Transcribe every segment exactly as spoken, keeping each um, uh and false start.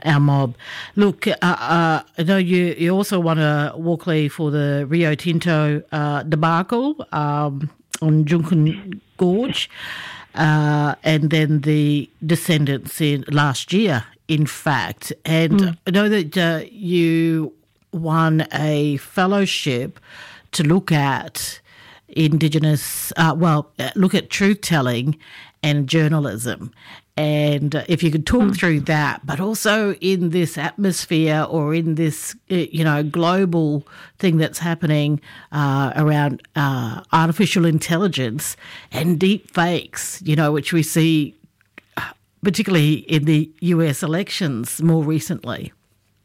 our mob. Look, uh, uh, I know you, you also won a Walkley for the Rio Tinto uh, debacle um, on Juukan Gorge, uh, and then the Descendants in last year, in fact. And mm. I know that uh, you won a fellowship to look at Indigenous, uh, well, look at truth-telling and journalism. And uh, if you could talk mm. through that, but also in this atmosphere or in this, you know, global thing that's happening uh, around uh, artificial intelligence and deep fakes, you know, which we see particularly in the U S elections more recently.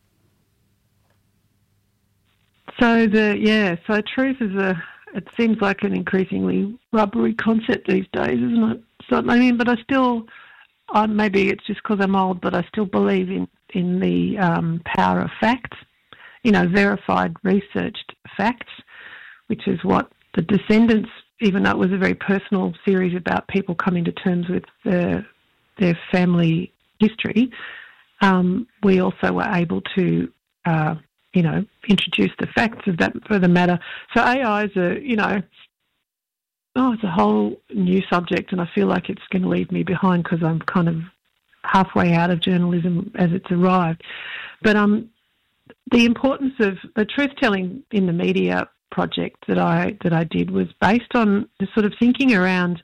So the yeah, so truth is a. It seems like an increasingly rubbery concept these days, isn't it? So I mean, but I still. I, maybe it's just because I'm old, but I still believe in, in the um, power of facts, you know, verified, researched facts, which is what the Descendants, even though it was a very personal series about people coming to terms with their, their family history, um, we also were able to, uh, you know, introduce the facts of that for the matter. So A Is are, you know, Oh, it's a whole new subject, and I feel like it's going to leave me behind because I'm kind of halfway out of journalism as it's arrived. But um, the importance of the truth-telling in the media project that I that I did was based on the sort of thinking around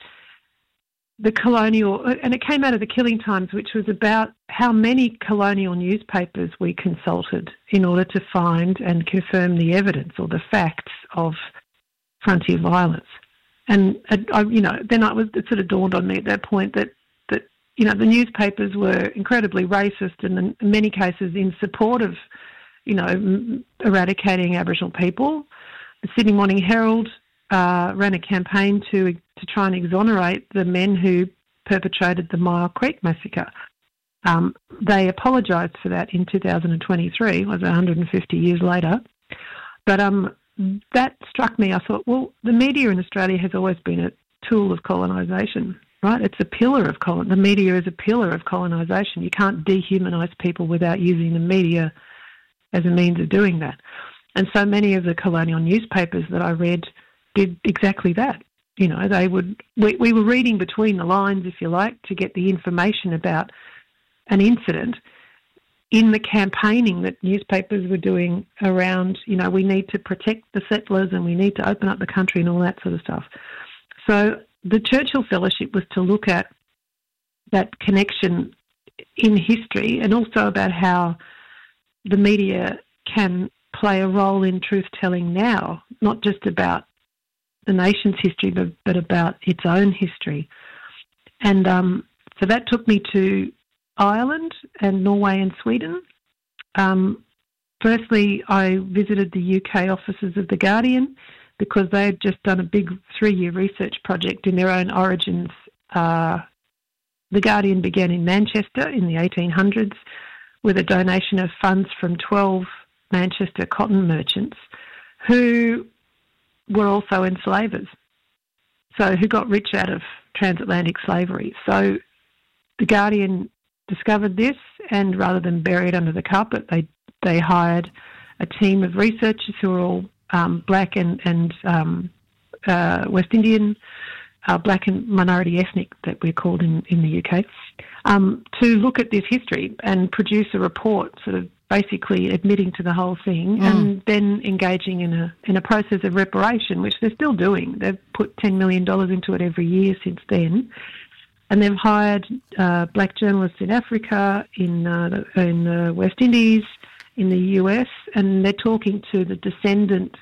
the colonial, and it came out of the Killing Times, which was about how many colonial newspapers we consulted in order to find and confirm the evidence or the facts of frontier violence. And, I, you know, then I was, it sort of dawned on me at that point that, that, you know, the newspapers were incredibly racist and in many cases in support of, you know, eradicating Aboriginal people. The Sydney Morning Herald uh, ran a campaign to to try and exonerate the men who perpetrated the Myall Creek massacre. Um, they apologised for that in two thousand twenty-three, it was one hundred fifty years later. But um. That struck me. I thought, well, the media in Australia has always been a tool of colonisation, right? It's a pillar of colon. The media is a pillar of colonisation. You can't dehumanise people without using the media as a means of doing that. And so many of the colonial newspapers that I read did exactly that. You know, they would. We, we were reading between the lines, if you like, to get the information about an incident in the campaigning that newspapers were doing around, you know, we need to protect the settlers and we need to open up the country and all that sort of stuff. So the Churchill Fellowship was to look at that connection in history and also about how the media can play a role in truth-telling now, not just about the nation's history, but, but about its own history. And um, so that took me to Ireland and Norway and Sweden. Um, firstly, I visited the U K offices of The Guardian because they had just done a big three-year research project in their own origins. Uh, the Guardian began in Manchester in the eighteen hundreds with a donation of funds from twelve Manchester cotton merchants who were also enslavers, so who got rich out of transatlantic slavery. So The Guardian discovered this, and rather than bury it under the carpet, they they hired a team of researchers who were all um, black and, and um, uh, West Indian, uh, black and minority ethnic that we're called in, in the U K, um, to look at this history and produce a report sort of basically admitting to the whole thing mm. and then engaging in a in a process of reparation, which they're still doing. They've put ten million dollars into it every year since then. And they've hired uh, black journalists in Africa, in uh, in the West Indies, in the U S, and they're talking to the descendant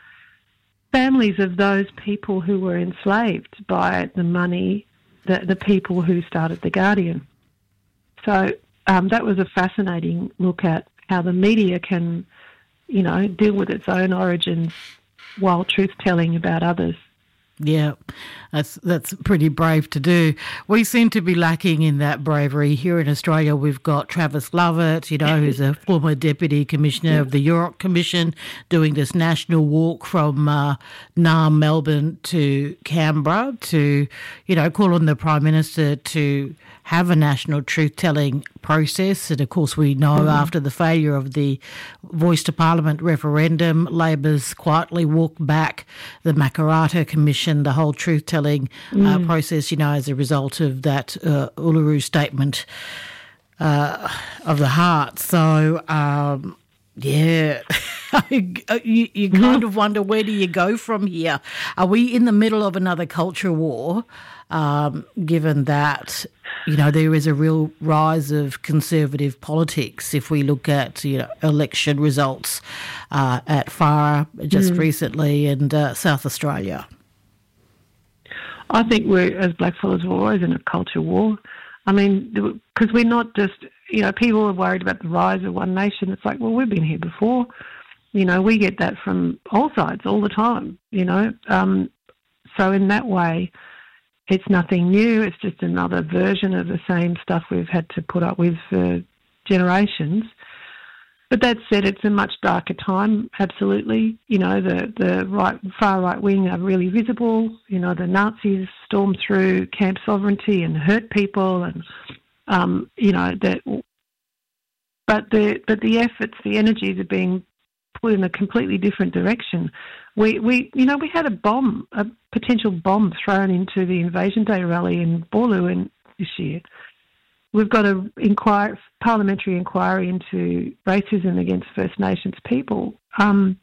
families of those people who were enslaved by the money, the, the people who started The Guardian. So um, that was a fascinating look at how the media can, you know, deal with its own origins while truth-telling about others. Yeah, that's that's pretty brave to do. We seem to be lacking in that bravery. Here in Australia, we've got Travis Lovett, you know, who's a former Deputy Commissioner of the Europe Commission, doing this national walk from uh, Naarm, Melbourne to Canberra to, you know, call on the Prime Minister to have a national truth-telling process. And, of course, we know mm-hmm. after the failure of the Voice to Parliament referendum, Labor's quietly walked back the Makarrata Commission, the whole truth-telling mm. uh, process, you know, as a result of that uh, Uluru Statement uh, of the Heart. So, um, yeah, you, you kind of wonder, where do you go from here? Are we in the middle of another culture war, um, given that, you know, there is a real rise of conservative politics if we look at, you know, election results uh, at Farah just mm. recently and uh, South Australia? I think we're, as blackfellas, we're always in a culture war. I mean, because we're not just, you know, people are worried about the rise of one nation. It's like, well, we've been here before. You know, we get that from all sides all the time, you know. Um, so in that way, it's nothing new. It's just another version of the same stuff we've had to put up with for generations. But that said, it's a much darker time, absolutely. You know, the, the right, far right wing are really visible. You know, the Nazis stormed through Camp Sovereignty and hurt people, and, um, you know, that. But the but the efforts, the energies are being put in a completely different direction. We, we you know, we had a bomb, a potential bomb thrown into the Invasion Day rally in Boorloo in this year. We've got a inquire, parliamentary inquiry into racism against First Nations people. Um,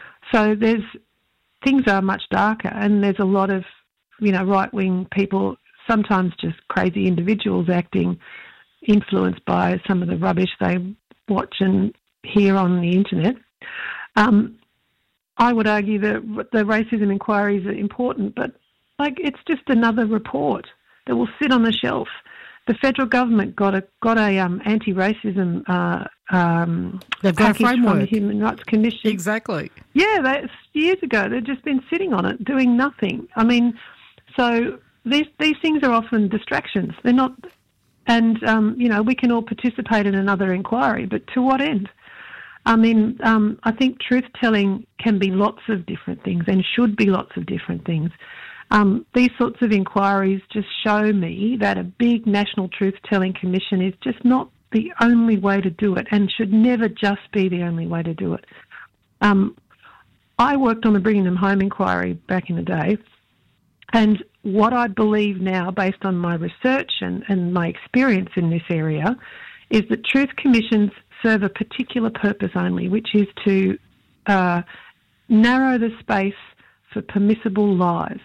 so there's things are much darker, and there's a lot of, you know, right-wing people, sometimes just crazy individuals acting, influenced by some of the rubbish they watch and hear on the internet. Um, I would argue that the racism inquiries are important, but like it's just another report that will sit on the shelf. The federal government got a got a um, anti-racism uh, um, They've got a framework from the Human Rights Commission. Exactly. Yeah, that's years ago. They've just been sitting on it, doing nothing. I mean, so these these things are often distractions. They're not, and um, you know, we can all participate in another inquiry, but to what end? I mean, um, I think truth-telling can be lots of different things and should be lots of different things. Um, these sorts of inquiries just show me that a big national truth-telling commission is just not the only way to do it, and should never just be the only way to do it. Um, I worked on the Bringing Them Home inquiry back in the day, and what I believe now, based on my research and, and my experience in this area, is that truth commissions serve a particular purpose only, which is to uh, narrow the space for permissible lies.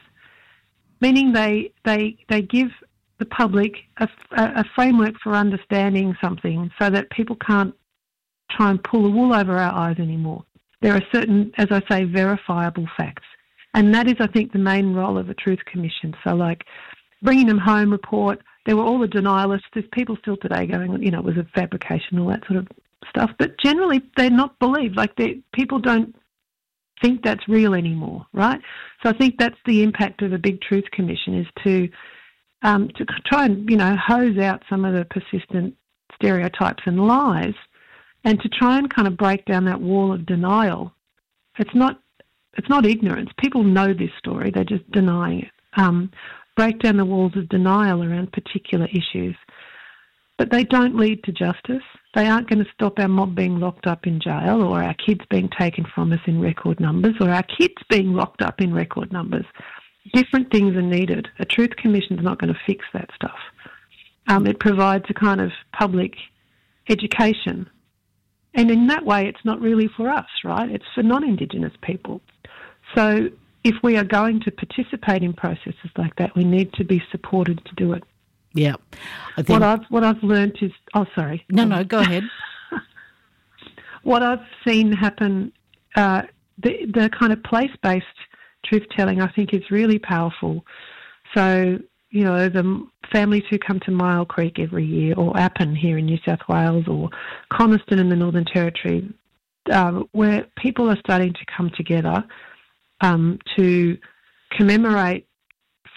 Meaning they they they give the public a, a framework for understanding something so that people can't try and pull the wool over our eyes anymore. There are certain, as I say, verifiable facts. And that is, I think, the main role of a truth commission. So like Bringing Them Home report, there were all the denialists. There's people still today going, you know, it was a fabrication, all that sort of stuff. But generally they're not believed. Like they, people don't think that's real anymore, right? So I think that's the impact of a big truth commission, is to um, to try and, you know, hose out some of the persistent stereotypes and lies, and to try and kind of break down that wall of denial. It's not it's not ignorance. People know this story. They're just denying it. Um, break down the walls of denial around particular issues. But they don't lead to justice. They aren't going to stop our mob being locked up in jail, or our kids being taken from us in record numbers, or our kids being locked up in record numbers. Different things are needed. A truth commission is not going to fix that stuff. Um, it provides a kind of public education. And in that way, it's not really for us, right? It's for non-Indigenous people. So if we are going to participate in processes like that, we need to be supported to do it. Yeah, I think what I've what I've learnt is oh sorry no no go ahead. What I've seen happen, uh, the the kind of place-based truth telling, I think, is really powerful. So you know, the families who come to Myall Creek every year, or Appin here in New South Wales, or Coniston in the Northern Territory, uh, where people are starting to come together um, to commemorate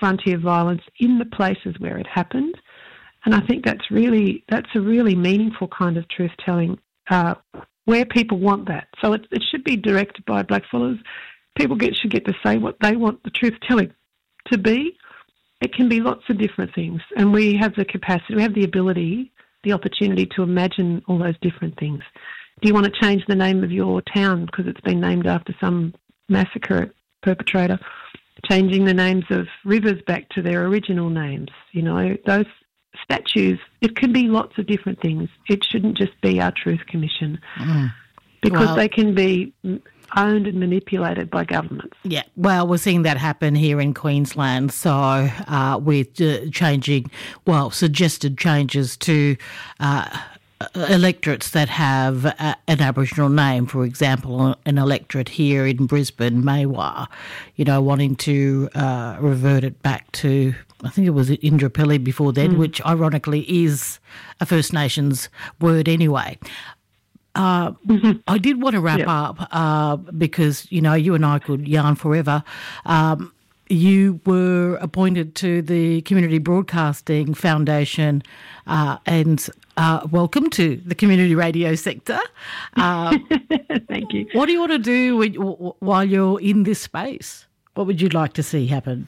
frontier violence in the places where it happened. And I think that's really, that's a really meaningful kind of truth-telling, uh, where people want that. So it, it should be directed by blackfellas. People get, should get to say what they want the truth-telling to be. It can be lots of different things. And we have the capacity, we have the ability, the opportunity to imagine all those different things. Do you want to change the name of your town because it's been named after some massacre perpetrator? Changing the names of rivers back to their original names, you know, those statues, it can be lots of different things. It shouldn't just be our Truth Commission mm. because well, they can be owned and manipulated by governments. Yeah, well, we're seeing that happen here in Queensland. So uh, with uh, changing, well, suggested changes to uh, electorates that have a, an Aboriginal name, for example, an electorate here in Brisbane, Maiwar, you know, wanting to uh, revert it back to, I think it was Indooroopilly before then, mm. which ironically is a First Nations word anyway. Uh, mm-hmm. I did want to wrap yep. up uh, because, you know, you and I could yarn forever. Um, you were appointed to the Community Broadcasting Foundation uh, and uh, welcome to the community radio sector. Uh, Thank you. What do you want to do when, while you're in this space? What would you like to see happen?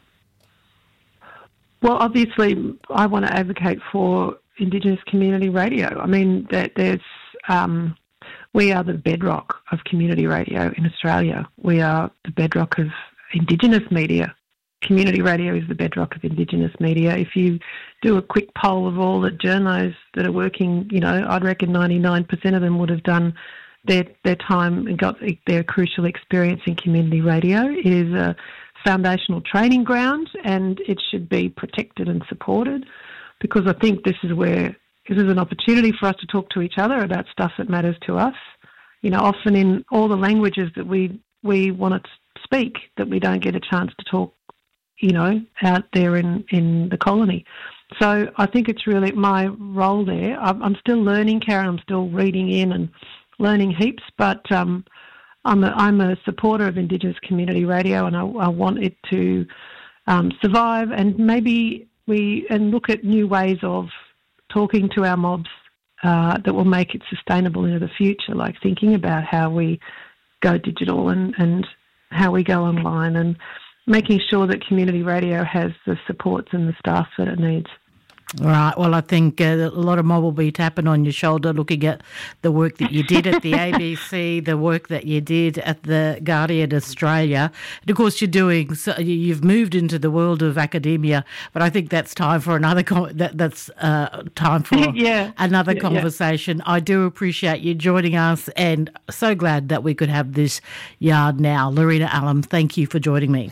Well, obviously, I want to advocate for Indigenous community radio. I mean, that there's um, we are the bedrock of community radio in Australia. We are the bedrock of Indigenous media. Community radio is the bedrock of Indigenous media. If you do a quick poll of all the journos that are working, you know, I'd reckon ninety-nine percent of them would have done their their time and got their crucial experience in community radio. It is a foundational training ground and it should be protected and supported because I think this is where this is an opportunity for us to talk to each other about stuff that matters to us. You know, often in all the languages that we, we want to speak that we don't get a chance to talk, you know, out there in, in the colony. So I think it's really my role there. I'm, I'm still learning, Karen. I'm still reading in and learning heaps, but um, I'm, a, I'm a supporter of Indigenous community radio and I, I want it to um, survive and maybe we and look at new ways of talking to our mobs uh, that will make it sustainable into the future, like thinking about how we go digital and, and how we go online and making sure that community radio has the supports and the staff that it needs. Right. Well, I think uh, a lot of mob will be tapping on your shoulder looking at the work that you did at the A B C, the work that you did at the Guardian Australia. And, of course, you're doing, so you've moved into the world of academia, but I think that's time for another, that, that's uh, time for yeah. another yeah, conversation. Yeah. I do appreciate you joining us and so glad that we could have this yard now. Lorena Allam, thank you for joining me.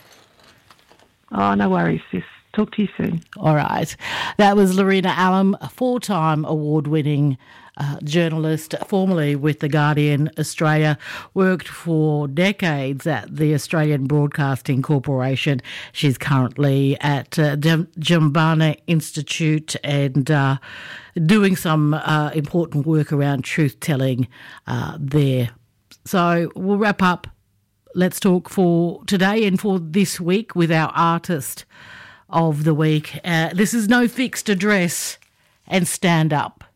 Oh, no worries, sis. Talk to you soon. All right. That was Lorena Allam, a four-time award-winning uh, journalist, formerly with The Guardian Australia, worked for decades at the Australian Broadcasting Corporation. She's currently at uh, Jumbunna Institute and uh, doing some uh, important work around truth-telling uh, there. So we'll wrap up Let's Talk for today and for this week with our artist of the week. Uh, this is No Fixed Address and Stand Up.